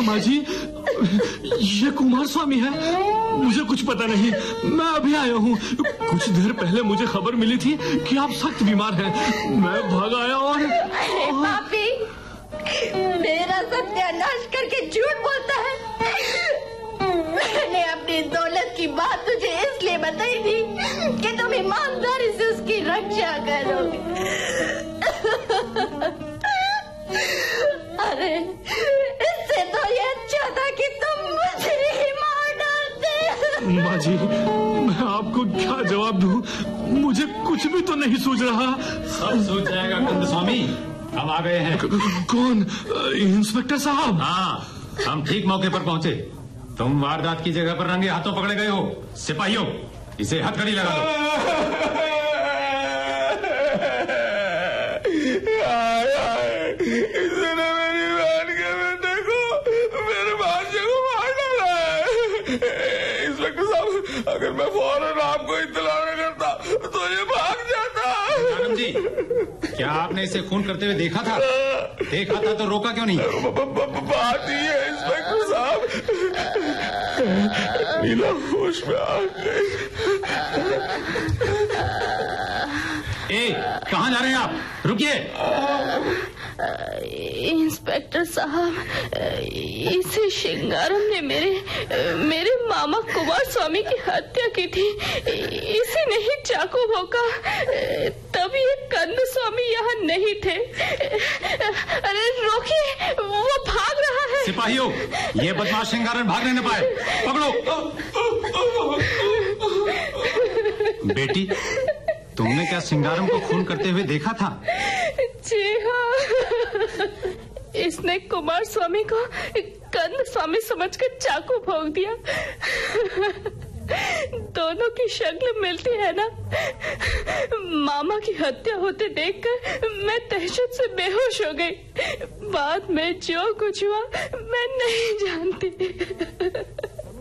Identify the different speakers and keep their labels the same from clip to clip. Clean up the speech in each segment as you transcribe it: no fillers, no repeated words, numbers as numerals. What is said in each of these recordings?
Speaker 1: माँ जी, ये कुमार स्वामी है। मुझे कुछ पता नहीं, मैं अभी आया हूँ। कुछ देर पहले मुझे खबर मिली थी कि आप सख्त बीमार हैं। मैं भाग आया और
Speaker 2: पापी, मेरा सत्यानाश करके झूठ बोलता है। मैंने अपनी दौलत की बात तुझे इसलिए बताई थी कि तुम ईमानदारी से उसकी रक्षा करोगे। अरे इससे तो ये अच्छा था कि तुम मुझे ही मार डालते।
Speaker 1: माँ जी, मैं आपको क्या जवाब दूं? मुझे कुछ भी तो नहीं सूझ रहा।
Speaker 3: सब सूझ जाएगा कंद स्वामी, हम आ गए हैं।
Speaker 1: कौन? इंस्पेक्टर साहब?
Speaker 3: हाँ, हम ठीक मौके पर पहुंचे। तुम वारदात की जगह पर रंगे हाथों पकड़े गए हो। सिपाहियों, इसे हथकड़ी लगा दो।
Speaker 4: इसने मेरी बहन के बेटे को, मेरे भांजे को मार डाला है। इंस्पेक्टर साहब, अगर मैं फौरन आपको इत्तला न करता तो ये भाग जाता।
Speaker 3: मैडम जी, क्या आपने इसे खून करते हुए देखा था? देखा था तो रोका क्यों नहीं?
Speaker 4: बात ही है इंस्पेक्टर साहब, नीला होश में आ गई।
Speaker 3: कहाँ जा रहे हैं आप? रुकिए।
Speaker 2: इंस्पेक्टर साहब, इसे शिंगारम ने मेरे मामा कुमार स्वामी की हत्या की थी। इसी ने ही चाकू भोंका, तभी ये कंद स्वामी यहाँ नहीं थे। अरे रोकिए, वो भाग रहा है।
Speaker 3: सिपाहियों, ये बदमाश शिंगारम भागने न पाए, पकड़ो। बेटी, तुमने क्या सिंगारम को खून करते हुए देखा था?
Speaker 2: जी हाँ, इसने कुमार स्वामी को कंद स्वामी समझकर चाकू भोंक दिया। दोनों की शक्ल मिलती है ना। मामा की हत्या होते देखकर मैं दहशत से बेहोश हो गई। बाद में जो कुछ हुआ मैं नहीं जानती।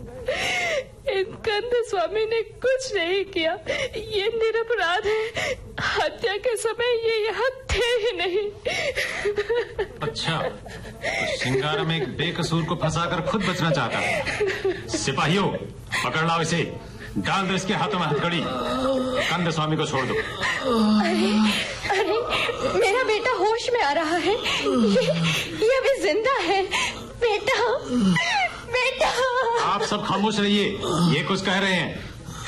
Speaker 2: कंद स्वामी ने कुछ नहीं किया, ये निरपराध है। हत्या के समय ये यहाँ थे ही नहीं।
Speaker 3: अच्छा, तो सिंगारम एक बेकसूर को फंसाकर खुद बचना चाहता है। सिपाहियों, पकड़ लाओ इसे, डाल दो इसके हाथों में हथकड़ी। कंद स्वामी को छोड़ दो।
Speaker 2: अरे, मेरा बेटा होश में आ रहा है। ये अभी जिंदा है। बेटा, बेटा।
Speaker 3: आप सब खामोश रहिए, ये कुछ कह रहे हैं।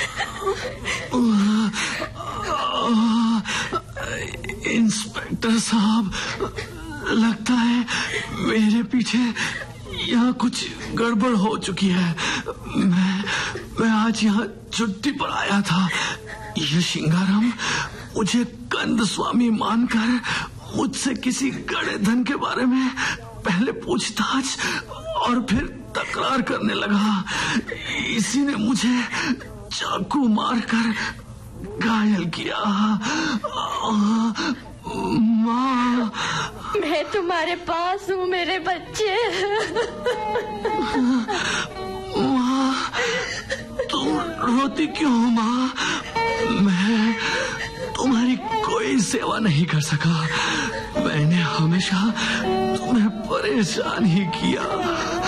Speaker 1: इंस्पेक्टर साहब, लगता है मेरे पीछे यहाँ कुछ गड़बड़ हो चुकी है। मैं आज यहाँ छुट्टी पर आया था। ये शिंगारम मुझे कंद स्वामी मानकर मुझसे किसी गड़े धन के बारे में पहले पूछताछ और फिर तकरार करने लगा। इसी ने मुझे चाकू मारकर घायल किया। माँ,
Speaker 2: मैं तुम्हारे पास हूँ मेरे बच्चे।
Speaker 1: माँ, तुम रोती क्यों हो माँ? मैं तुम्हारी कोई सेवा नहीं कर सका। मैंने हमेशा तुम्हें परेशान ही किया।